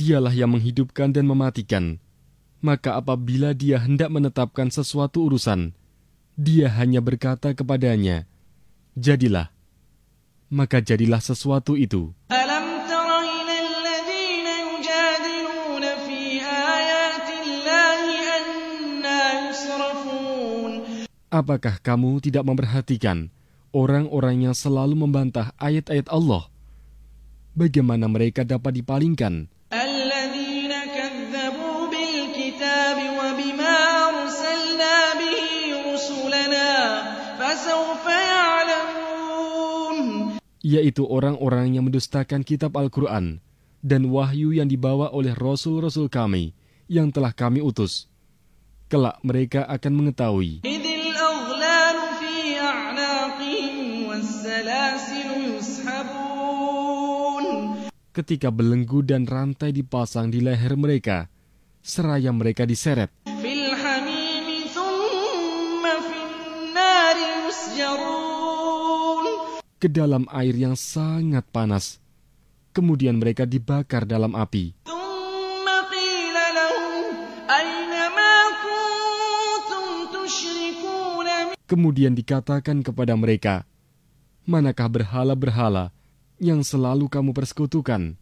Dialah yang menghidupkan dan mematikan. Maka apabila dia hendak menetapkan sesuatu urusan, dia hanya berkata kepadanya, jadilah. Maka jadilah sesuatu itu. أَلَمْ تَرَ إِلَى الَّذِينَ يُجَادِلُونَ فِي آيَاتِ اللَّهِ أَنَّىٰ يُصْرَفُونَ. Apakah kamu tidak memperhatikan orang-orang yang selalu membantah ayat-ayat Allah? Bagaimana mereka dapat dipalingkan? الَّذِينَ كَذَّبُوا بِالْكِتَابِ وَبِمَا أَرْسَلْنَا بِهِ رُسُلَنَا فَسَوْفَ يَعْلَمُونَ. Yaitu orang-orang yang mendustakan kitab Al-Quran dan wahyu yang dibawa oleh rasul-rasul kami yang telah kami utus. Kelak mereka akan mengetahui. إِذِ الْأَغْلَالُ فِي أَعْنَاقِهِمْ وَالسَّلَاسِلُ يُسْحَبُونَ. Ketika belenggu dan rantai dipasang di leher mereka, seraya mereka diseret فِي الْحَمِيمِ ثُمَّ فِي النَّارِ يُسْجَرُونَ. ke dalam air yang sangat panas. Kemudian mereka dibakar dalam api. ثُمَّ قِيلَ لَهُمْ أَيْنَ مَا كُنتُمْ تُشْرِكُونَ. Kemudian dikatakan kepada mereka, manakah berhala-berhala yang selalu kamu persekutukan?